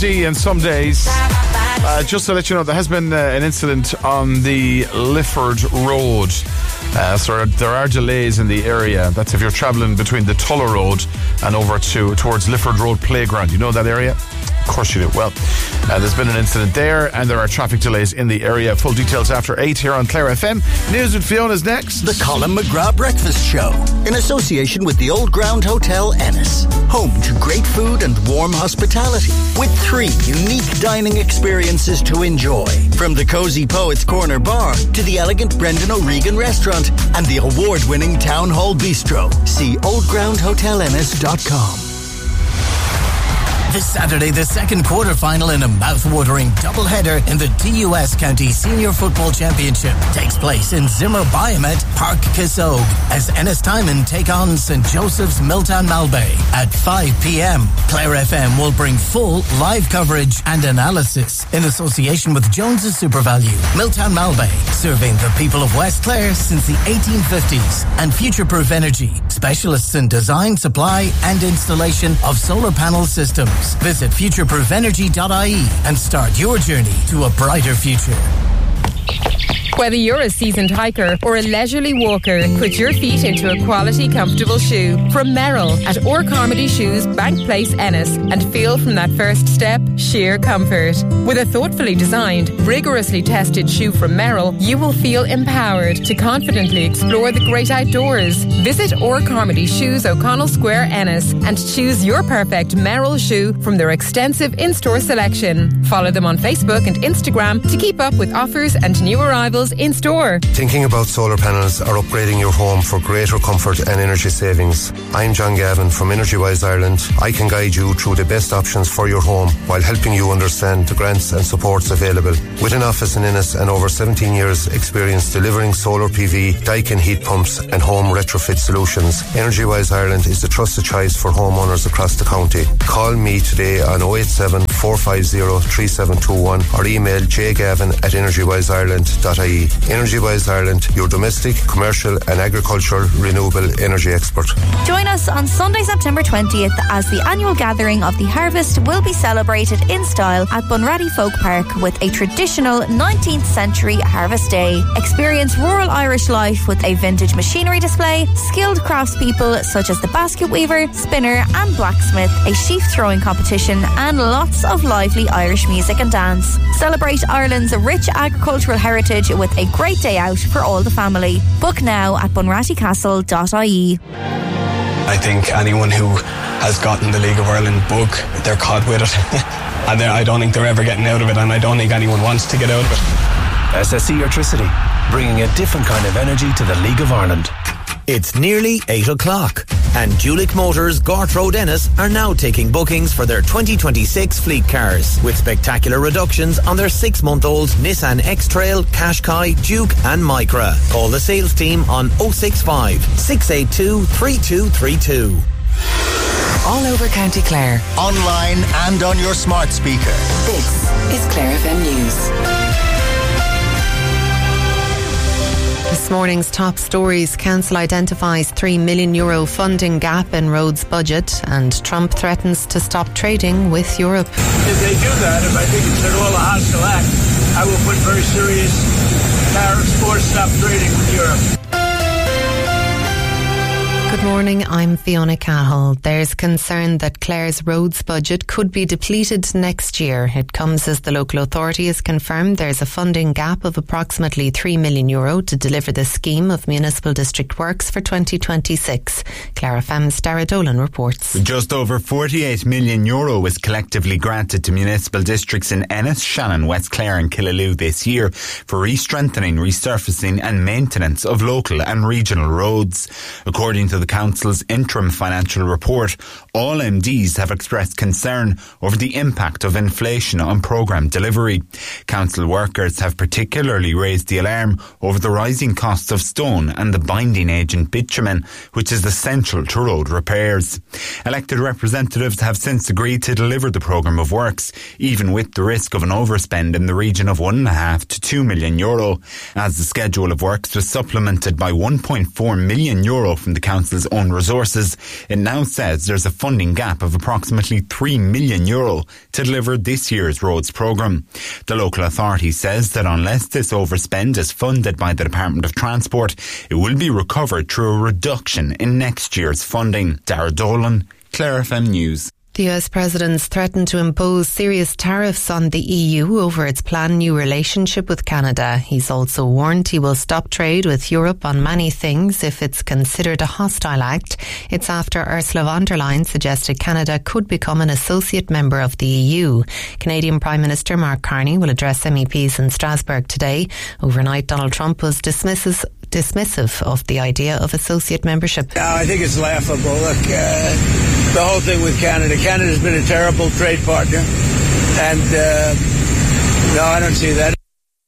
And some days, just to let you know, there has been an incident on the Lifford Road. So there are delays in the area. That's if you're travelling between the Tulla Road and over towards Lifford Road Playground. You know that area? Of course you do. Well, there's been an incident there and there are traffic delays in the area. Full details after 8 here on Clare FM. News with Fiona's next. The Colin McGrath Breakfast Show, in association with the Old Ground Hotel Ennis. Home to great food and warm hospitality, with 3 unique dining experiences to enjoy. From the Cozy Poets Corner Bar to the elegant Brendan O'Regan Restaurant and the award-winning Town Hall Bistro. See oldgroundhotelennis.com. This Saturday, the second quarter-final in a mouth-watering doubleheader in the DUS County Senior Football Championship takes place in Zimmer Biomet, Park Kissogue, as Ennis Timon take on St. Joseph's Milltown Malbay at 5 p.m. Clare FM will bring full live coverage and analysis in association with Jones's SuperValue. Milltown Malbay, serving the people of West Clare since the 1850s, and Future-Proof Energy, specialists in design, supply and installation of solar panel systems. Visit futureproofenergy.ie and start your journey to a brighter future. Whether you're a seasoned hiker or a leisurely walker, put your feet into a quality, comfortable shoe from Merrill at Carmody Shoes, Bank Place, Ennis, and feel from that first step sheer comfort. With a thoughtfully designed, rigorously tested shoe from Merrill, you will feel empowered to confidently explore the great outdoors. Visit Carmody Shoes, O'Connell Square, Ennis, and choose your perfect Merrill shoe from their extensive in-store selection. Follow them on Facebook and Instagram to keep up with offers and new arrivals in store. Thinking about solar panels or upgrading your home for greater comfort and energy savings? I'm John Gavin from EnergyWise Ireland. I can guide you through the best options for your home while helping you understand the grants and supports available. With an office in Ennis and over 17 years experience delivering solar PV, Daikin heat pumps and home retrofit solutions, EnergyWise Ireland is the trusted choice for homeowners across the county. Call me today on 087 450 3721 or email jgavin@energywiseireland.ie. EnergyWise Ireland, your domestic, commercial and agricultural renewable energy expert. Join us on Sunday, September 20th as the annual gathering of the harvest will be celebrated in style at Bunratty Folk Park with a traditional 19th century Harvest Day. Experience rural Irish life with a vintage machinery display, skilled craftspeople such as the basket weaver, spinner and blacksmith, a sheaf throwing competition and lots of lively Irish music and dance. Celebrate Ireland's rich agricultural heritage with a great day out for all the family. Book now at bunrattycastle.ie. I think anyone who has gotten the League of Ireland bug, they're caught with it. And I don't think they're ever getting out of it, and I don't think anyone wants to get out of it. SSE Electricity, bringing a different kind of energy to the League of Ireland. It's nearly 8 o'clock and Julick Motors, Gort Road, Ennis are now taking bookings for their 2026 fleet cars with spectacular reductions on their 6-month-old Nissan X-Trail, Qashqai, Duke and Micra. Call the sales team on 065 682 3232. All over County Clare. Online and on your smart speaker. This is Clare FM News. This morning's top stories. Council identifies €3 million funding gap in roads budget, and Trump threatens to stop trading with Europe. If they do that, if I think it's at all a hostile act, I will put very serious tariffs or stop trading with Europe. Good morning, I'm Fiona Cahill. There's concern that Clare's roads budget could be depleted next year. It comes as the local authority has confirmed there's a funding gap of approximately €3 million to deliver the scheme of municipal district works for 2026. Clare FM's Dara Dolan reports. Just over €48 million was collectively granted to municipal districts in Ennis, Shannon, West Clare and Killaloe this year for re-strengthening, resurfacing and maintenance of local and regional roads. According to the Council's interim financial report, all MDs have expressed concern over the impact of inflation on programme delivery. Council workers have particularly raised the alarm over the rising costs of stone and the binding agent bitumen, which is essential to road repairs. Elected representatives have since agreed to deliver the programme of works, even with the risk of an overspend in the region of €1.5 to €2 million, as the schedule of works was supplemented by €1.4 million from the Council's own resources. It now says there's a funding gap of approximately €3 million to deliver this year's roads programme. The local authority says that unless this overspend is funded by the Department of Transport, it will be recovered through a reduction in next year's funding. Darragh Dolan, Clare FM News. The US President's threatened to impose serious tariffs on the EU over its planned new relationship with Canada. He's also warned he will stop trade with Europe on many things if it's considered a hostile act. It's after Ursula von der Leyen suggested Canada could become an associate member of the EU. Canadian Prime Minister Mark Carney will address MEPs in Strasbourg today. Overnight, Donald Trump was dismissive of the idea of associate membership. I think it's laughable. Look, the whole thing with Canada's been a terrible trade partner, and no, I don't see that.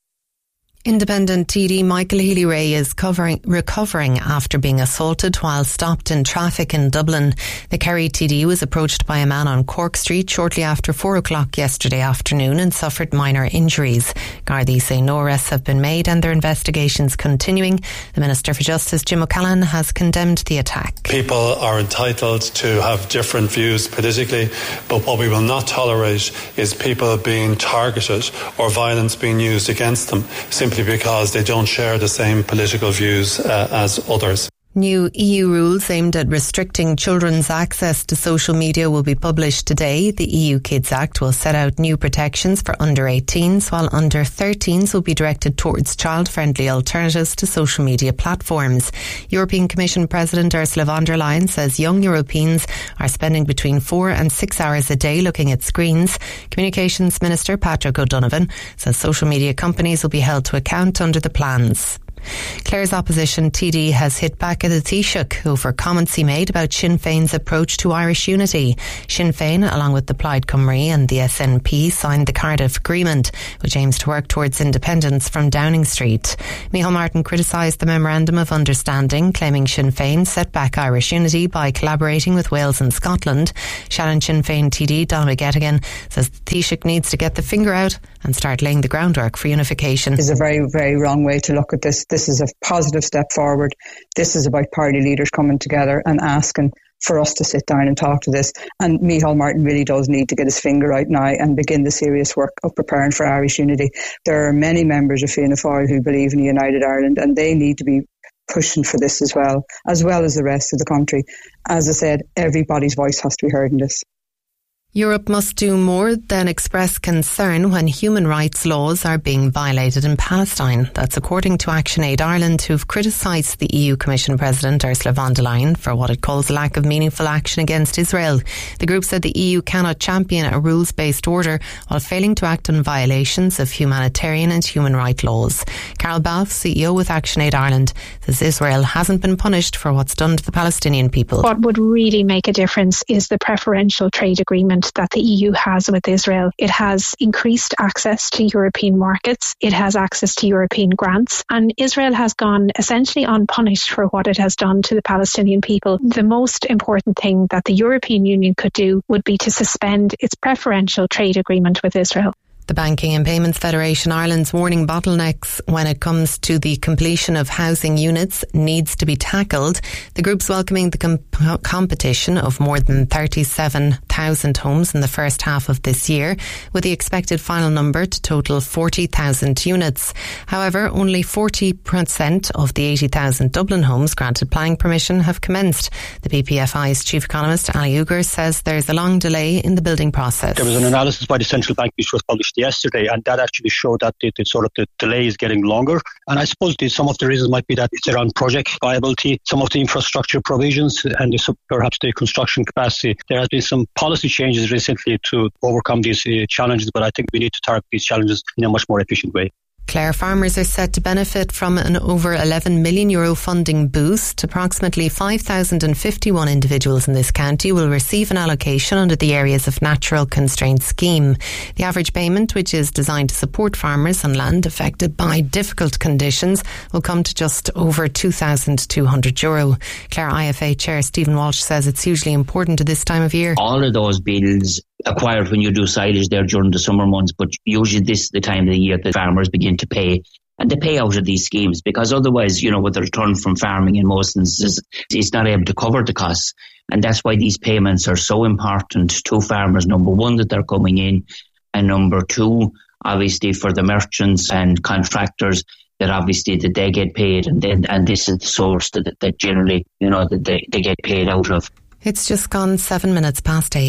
Independent TD Michael Healy-Rae is recovering after being assaulted while stopped in traffic in Dublin. The Kerry TD was approached by a man on Cork Street shortly after 4 o'clock yesterday afternoon and suffered minor injuries. Gardaí say no arrests have been made and their investigations continuing. The Minister for Justice, Jim O'Callaghan, has condemned the attack. People are entitled to have different views politically, but what we will not tolerate is people being targeted or violence being used against them simply because they don't share the same political views as others. New EU rules aimed at restricting children's access to social media will be published today. The EU Kids Act will set out new protections for under 18s, while under 13s will be directed towards child-friendly alternatives to social media platforms. European Commission President Ursula von der Leyen says young Europeans are spending between 4 and 6 hours a day looking at screens. Communications Minister Patrick O'Donovan says social media companies will be held to account under the plans. Clare's opposition TD has hit back at the Taoiseach over comments he made about Sinn Féin's approach to Irish unity. Sinn Féin, along with the Plaid Cymru and the SNP, signed the Cardiff Agreement, which aims to work towards independence from Downing Street. Micheál Martin criticised the Memorandum of Understanding, claiming Sinn Féin set back Irish unity by collaborating with Wales and Scotland. Shannon Sinn Féin TD Donald Gettigan says the Taoiseach needs to get the finger out and start laying the groundwork for unification. It's a very, very wrong way to look at this. This is a positive step forward. This is about party leaders coming together and asking for us to sit down and talk to this. And Micheál Martin really does need to get his finger out now and begin the serious work of preparing for Irish unity. There are many members of Fianna Fáil who believe in a united Ireland, and they need to be pushing for this as well as the rest of the country. As I said, everybody's voice has to be heard in this. Europe must do more than express concern when human rights laws are being violated in Palestine. That's according to ActionAid Ireland, who've criticised the EU Commission President Ursula von der Leyen for what it calls a lack of meaningful action against Israel. The group said the EU cannot champion a rules-based order while failing to act on violations of humanitarian and human rights laws. Carol Balfe, CEO with ActionAid Ireland, says Israel hasn't been punished for what's done to the Palestinian people. What would really make a difference is the preferential trade agreement that the EU has with Israel. It has increased access to European markets. It has access to European grants. And Israel has gone essentially unpunished for what it has done to the Palestinian people. The most important thing that the European Union could do would be to suspend its preferential trade agreement with Israel. The Banking and Payments Federation Ireland's warning bottlenecks when it comes to the completion of housing units needs to be tackled. The group's welcoming the competition of more than 37,000 homes in the first half of this year, with the expected final number to total 40,000 units. However, only 40% of the 80,000 Dublin homes granted planning permission have commenced. The BPFI's chief economist, Ali Uger, says there's a long delay in the building process. There was an analysis by the Central Bank which was published yesterday, and that actually showed that the delay is getting longer. And I suppose some of the reasons might be that it's around project viability, some of the infrastructure provisions, and perhaps the construction capacity. There has been some policy changes recently to overcome these challenges, but I think we need to target these challenges in a much more efficient way. Clare farmers are set to benefit from an over €11 million funding boost. Approximately 5,051 individuals in this county will receive an allocation under the Areas of Natural Constraint scheme. The average payment, which is designed to support farmers on land affected by difficult conditions, will come to just over €2,200. Clare IFA Chair Stephen Walsh says it's hugely important at this time of year. All of those bills acquired when you do silage there during the summer months, but usually this is the time of the year that farmers begin to pay and the payout of these schemes, because otherwise, with the return from farming in most instances, it's not able to cover the costs. And that's why these payments are so important to farmers. Number one, that they're coming in, and number two, obviously for the merchants and contractors, that obviously that they get paid, and this is the source that generally, that they get paid out of. It's just gone 7 minutes past 8.